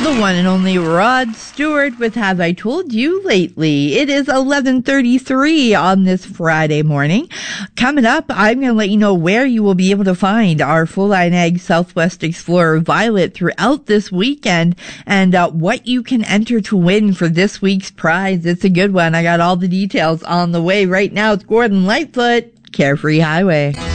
The one and only Rod Stewart with Have I Told You Lately? It is 11:33 on this Friday morning. Coming up, I'm going to let you know where you will be able to find our Full Line Ag Southwest Explorer Violet throughout this weekend and what you can enter to win for this week's prize. It's a good one. I got all the details on the way right now. It's Gordon Lightfoot, Carefree Highway.